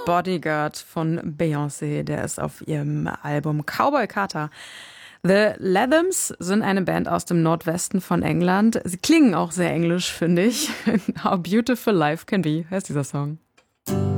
Bodyguard von Beyoncé, der ist auf ihrem Album Cowboy Carter. The Lathams sind eine Band aus dem Nordwesten von England. Sie klingen auch sehr englisch, finde ich. How Beautiful Life Can Be heißt dieser Song.